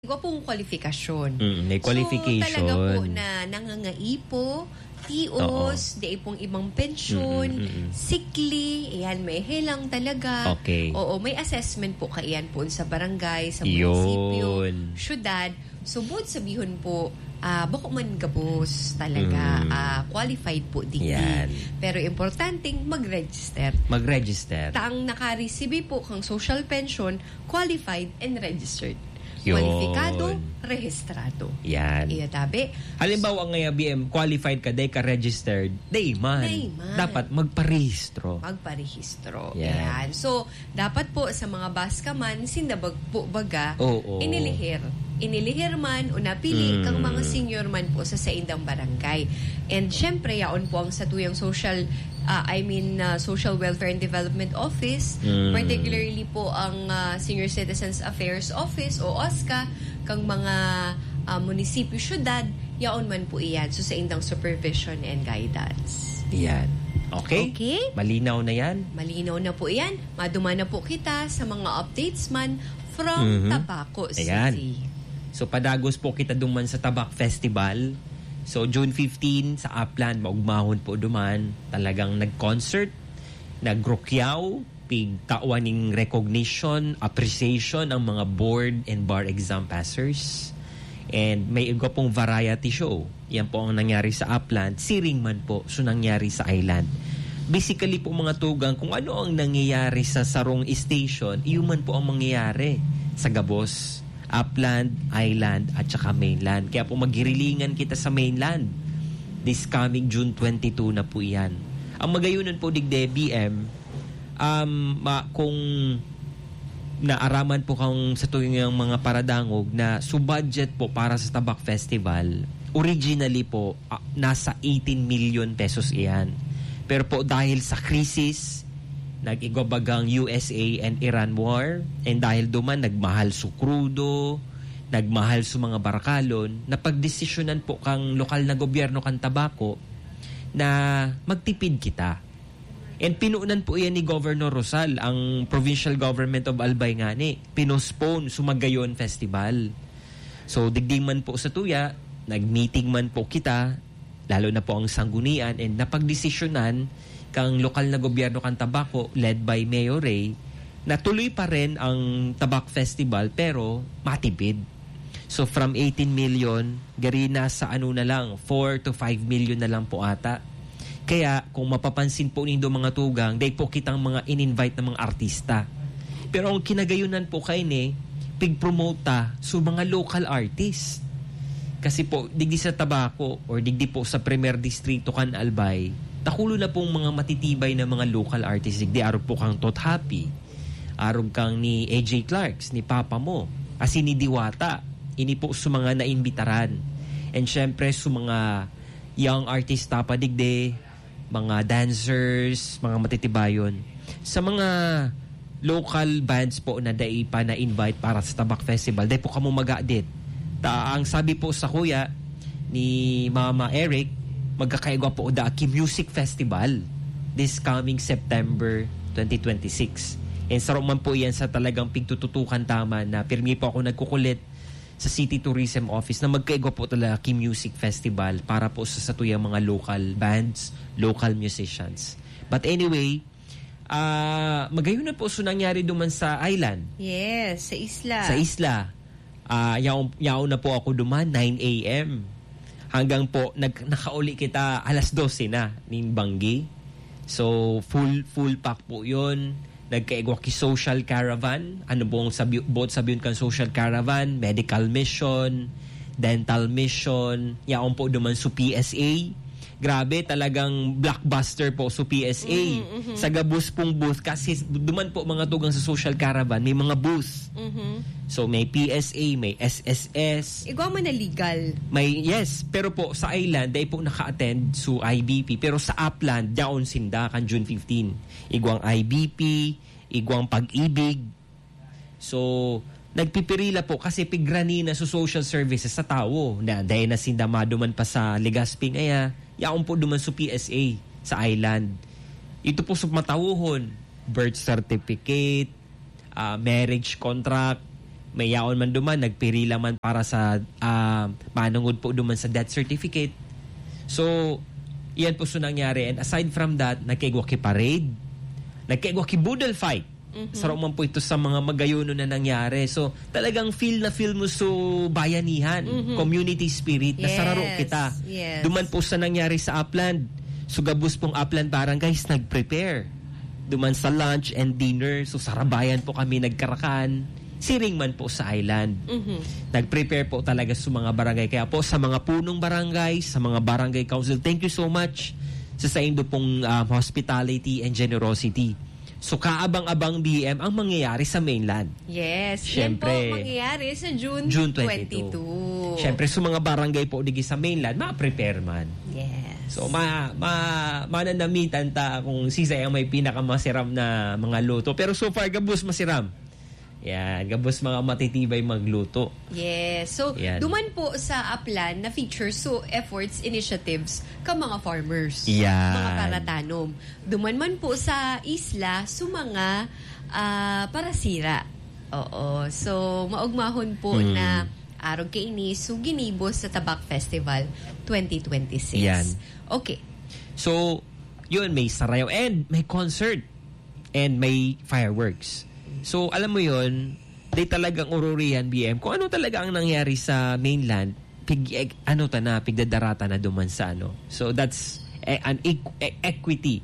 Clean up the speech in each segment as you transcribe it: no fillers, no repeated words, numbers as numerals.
gwapong kwalifikasyon. May qualification. So, talaga po na nangangaipo, TOs, di pong ibang pensyon, sickly, ayan, may helang talaga. Okay. Oo, may assessment po kaiyan po sa barangay, sa munisipyo, syudad. So, both sabihon po, bako man gabos talaga, qualified po din. Pero importanteng mag-register. Taang naka-receive po kang social pension, qualified and registered. Kwalifikado, rehistrado. Yan. Tabi. Halimbawa ngayon, BM, qualified ka, day ka registered, day man. Dapat magparehistro. Yan. So, dapat po sa mga baskaman, sindabag po baga, inilihir man o napili kang mga senior man po sa indang barangay. And syempre, yaon po ang satuyang social Welfare and Development Office, particularly po ang Senior Citizens Affairs Office o OSCA, kang mga munisipyo, syudad, yaon man po iyan. So sa indang supervision and guidance. Yan. Okay? Malinaw na yan? Malinaw na po iyan. Maduma na po kita sa mga updates man from Tabaco City. Ayan. So padagos po kita duman sa Tabak Festival. So, June 15, sa Upland, maugmahon po duman. Talagang nag-concert, nagrukyaw, pigkawaning recognition, appreciation ang mga board and bar exam passers. And may iba pong variety show. Yan po ang nangyari sa Upland. Siring man po, so nangyari sa Island. Basically po mga tugang, kung ano ang nangyayari sa Sarong Station, iyon man po ang mangyayari sa Gabos, Upland, Island, at saka Mainland. Kaya po maghirilingan kita sa Mainland. This coming June 22 na po yan. Ang magayunan po digde, BM, kung naaraman po kang sa tuwing mga paradangog na budget po para sa Tabak Festival, originally po, nasa 18 million pesos iyan. Pero po dahil sa krisis, nag-igabagang USA and Iran war, and dahil duman nagmahal su krudo, nagmahal su mga barakalon, napagdesisyonan po kang lokal na gobyerno kan Tabaco na magtipid kita. And pinuunan po yan ni Governor Rosal, ang provincial government of Albay ngani, pinospone Sumagayon Festival. So digding man po sa tuya, nag-meeting man po kita, lalo na po ang sanggunian, and napagdesisyonan kang lokal na gobyerno kan Tabaco led by Mayor Ray na tuloy pa rin ang Tabak Festival pero matipid. So from 18 million, gari na sa na lang, 4 to 5 million na lang po ata. Kaya kung mapapansin po nindo mga tugang, day po kitang mga in-invite na mga artista. Pero ang kinagayunan po kayo pig-promote so mga local artists. Kasi po, digdi sa Tabaco or digdi po sa Premier Distrito kan Albay, takulo na pong mga matitibay na mga local artists. Digdi arog po kang Tot Happy, arog kang ni AJ Clarks, ni Papa Mo, asin ni Diwata. Ini po sa mga naimbitaran. And syempre sa mga young artista pa digdi, mga dancers, mga matitibayon. Sa mga local bands po na dai pa na invite para sa Tabak Festival, dai po kamo mag-aadit. Ang sabi po sa kuya ni Mama Eric, magkakaigwa po da Kim Music Festival this coming September 2026. And sa man po yan sa talagang pigtututukan tama na pirmi po ako nagkukulit sa City Tourism Office na magkaigwa po talaga Kim Music Festival para po sa satuyang mga local bands, local musicians. But anyway, magayon na po so nangyari duman sa island. Yes, sa isla. Sa isla. Yaw na po ako duman 9 a.m. Hanggang po nakauli kita alas 12 na ning Banggi. So full pack po 'yon. Nagkaigwa ki social caravan. Ano pong both sabihin kan social caravan, medical mission, dental mission. Yaon po duman su PSA. Grabe, talagang blockbuster po sa PSA. Sa gabus pong booth. Kasi duman po mga tugang sa social caravan, may mga booth. So may PSA, may SSS. Igwa man na legal. Yes, pero po sa island, dahil po naka-attend sa IBP. Pero sa Upland, daon sinda kan June 15. Igwang IBP, igwang Pag-ibig. So, nagpipirila po kasi pigrani na sa social services sa tao. Na dahil na sinda maduman pa sa Legazpi ngaya, yaon po duman sa PSA sa island. Ito po sa matawuhon, birth certificate, marriage contract, may yaon man duman, nagpirila man para sa manungod po duman sa death certificate. So, yan po so nangyari. And aside from that, nagkaigwa ki parade, nagkaigwa ki budol fight. Sarap man po ito sa mga magayuno na nangyari. So, talagang feel mo so bayanihan, community spirit, na sararo kita. Yes. Duman po sa nangyari sa Upland. So, gabos pong Upland Barangays nag-prepare. Duman sa lunch and dinner. So, sarabayan po kami nagkarakan. Siring man po sa island. Nag-prepare po talaga sa mga barangay. Kaya po sa mga punong barangay, sa mga barangay council, thank you so much sa indo pong hospitality and generosity. So, kaabang-abang BM ang mangyayari sa mainland. Yes. Syempre, yan po mangyayari sa June 22. Syempre, sa mga barangay po digi sa mainland, ma-prepare man. Yes. So, mananamitan ta kung sisay ang may pinakamasiram na mga luto. Pero so far, gabos masiram. Yan, gabos mga matitibay magluto. Yes. So, yan. duman po sa Upland na features, so efforts, initiatives ka mga farmers. Yan. Mga paratanom. Duman man po sa isla, so mga parasira. Oo. So, maugmahon po na arog kaini, so ginibos sa Tabak Festival 2026. Yan. Okay. So, yun, may sarayaw and may concert and may fireworks. So, alam mo yun, di talagang ururihan, BM, kung ano talaga ang nangyari sa mainland, pigdadarata na duman sa ano. So, that's an equity.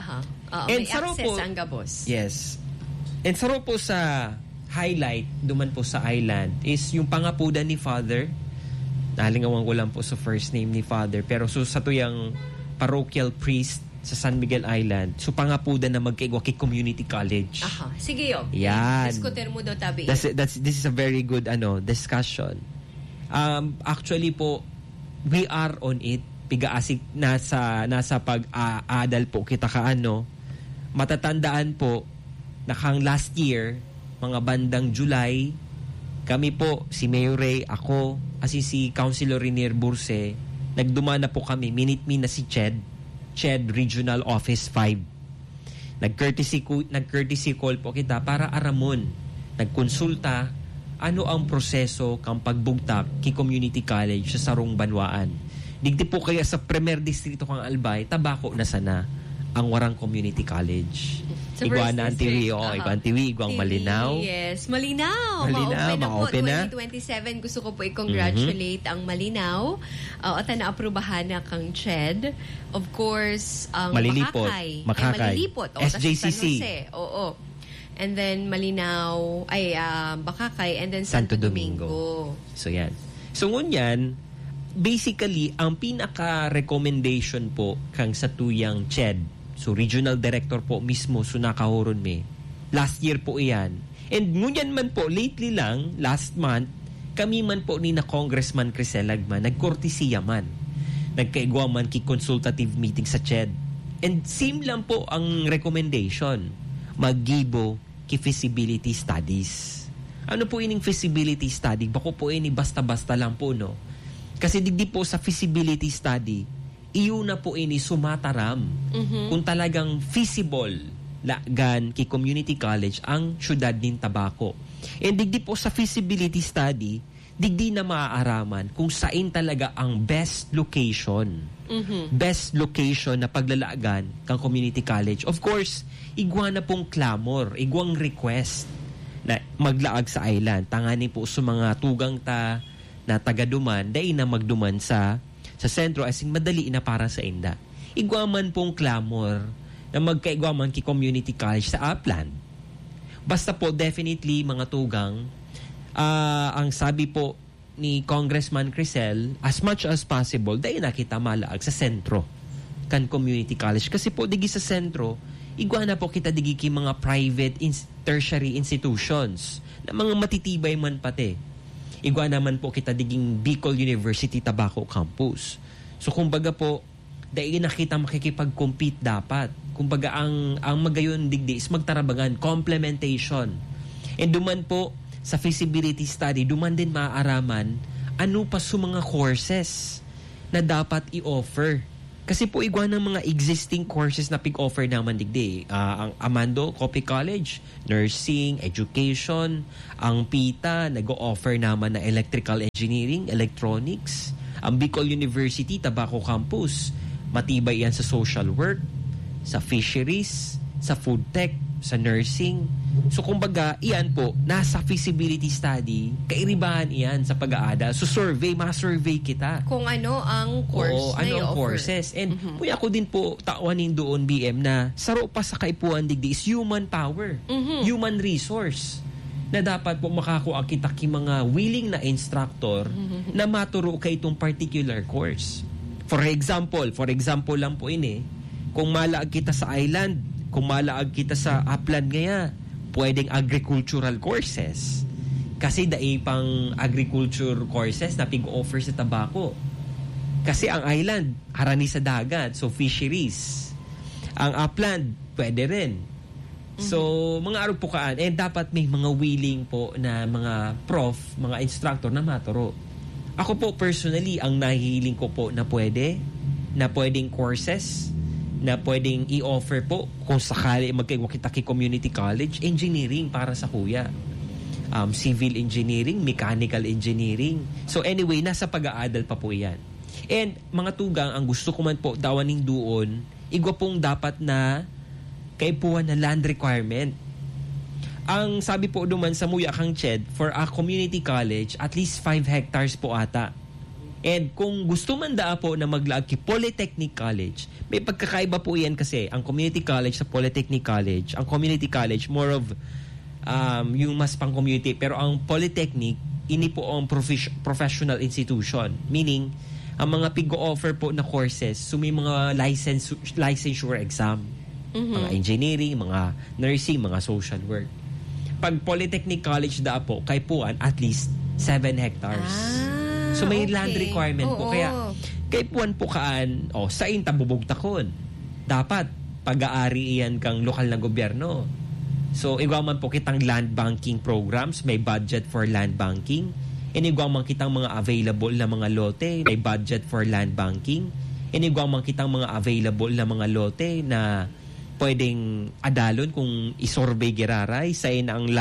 May access ang gabos. Yes. And saro po sa highlight, duman po sa island, is yung pangapudan ni Father. Nalingawan ko lang po sa first name ni Father. Pero so, sa tuyang parochial priest sa San Miguel Island, so pangapudan na magkaigwa kay community college. Sige yun. Yan. Diskuter mo daw tabi. This is a very good discussion. Actually po, we are on it. Pigaasik nasa pag-aadal po kita kaano. Matatandaan po na kang last year, mga bandang July, kami po, si Mayor Ray, ako, si Councilor Renier Burse, nagduma na po kami, minute-me na si Ched Regional Office 5. Nag-courtesy call po kita para aramon. Nagkonsulta ano ang proseso kang pagbugtak ki community college sa Sarong Banwaan. Digdi po kaya sa Premier Distrito kang Albay, tabako na sana ang warang community college. Igwa na ang TV, igwang Malinaw. Yes, Malinaw. Ma-open na. 2027, gusto ko po i-congratulate ang Malinaw. At na-aprobahan na kang CHED. Of course, ang Makakay. Malilipot. SJCC. Oo. And then Malinaw, Bakakay, and then Santo Domingo. So yan. So ngunyan, basically, ang pinaka-recommendation po kang sa tuyang CHED, so regional director po mismo, so nakahuron me. Last year po iyan. And ngunyan man po, lately lang, last month, kami man po ni na Congressman Crisel Lagman, nagkortesiya man. Nagkaigwa man ki-consultative meeting sa CHED. And same lang po ang recommendation. Maggibo ki-feasibility studies. Ano po ining feasibility study? Bako po ini basta-basta lang po, no? Kasi digdi po sa feasibility study, iyo na po ini sumataram kung talagang feasible lagan ki community college ang syudad nin Tabaco. And digdi po sa feasibility study, digdi na maaaraman kung saan talaga ang best location. Best location na paglalagan kang community college. Of course, igwa na pong clamor, igwang request na maglaag sa island. Tangani po sa mga tugang na taga-duman, dahil na magduman sa sentro as in madali na para sa inda. Igwaman pong clamor na magkaigwaman ki community college sa Upland. Basta po definitely mga tugang, ang sabi po ni Congressman Crisel, as much as possible, dahil na kita malaag sa sentro kan community college. Kasi po digi sa sentro, igwa na po kita digi ki mga private tertiary institutions na mga matitibay man pati. Igwa naman po kita diging Bicol University Tabaco Campus. So kumbaga po, dahil na kita makikipag-compete dapat. Kumbaga ang magayon digdi is magtarabangan, complementation. And duman po sa feasibility study, duman din maaaraman ano pa sa mga courses na dapat i-offer Kasi po igwa ng mga existing courses na pig-offer naman digdi. Ang Amando Copy College, nursing, education. Ang PITA, nag-offer naman na electrical engineering, electronics. Ang Bicol University, Tabaco Campus, matibay yan sa social work, sa fisheries, sa food tech, sa nursing. So kumbaga, iyan po, nasa feasibility study, kairibahan iyan sa pag-aada. So survey, ma-survey kita. Kung ano ang course Oo, na ano ang i-offer. courses. And puya ako din po tawanin doon, BM, na saro pa sa kaipuan digdi is human power, human resource, na dapat po makakuha kita ki mga willing na instructor na maturo kay itong particular course. For example lang po ini, kung malaag kita sa island, kung malaag kita sa upland ngaya, pwedeng agricultural courses. Kasi pang agriculture courses na pig-offer sa tabako. Kasi ang island, harani sa dagat, so fisheries. Ang upland, pwede rin. So, mga arupukaan, dapat may mga willing po na mga prof, mga instructor na maturo. Ako po personally, ang nahihiling ko po na pwedeng courses, na pwedeng i-offer po kung sakali magkikita-ki community college, engineering para sa kuya. Civil engineering, mechanical engineering. So anyway, nasa pag-aadal pa po yan. And mga tugang, ang gusto ko man po dawaning doon, igwa pong dapat na kaipuan na land requirement. Ang sabi po naman sa Muya Kang Ched, for a community college, at least 5 hectares po ata. And kung gusto man po na maglaag ki Polytechnic College, may pagkakaiba po yan kasi ang community college sa Polytechnic College, ang community college more of yung mas pang community, pero ang Polytechnic ini po ang professional institution, meaning ang mga pig-offer po na courses, so may mga licensure exam, mga engineering, mga nursing, mga social work. Pag Polytechnic College po, kaipuan at least 7 hectares. So may land requirement po. Kaya kaipuan po kaan, sa intabubog takon. Dapat pag-aari iyan kang lokal na gobyerno. So igwa man po kitang land banking programs, may budget for land banking. Inigwa man kitang mga available na mga lote, may budget for land banking. Inigwa man kitang mga available na mga lote na pwedeng adalon kung isurvey giraray, say na ang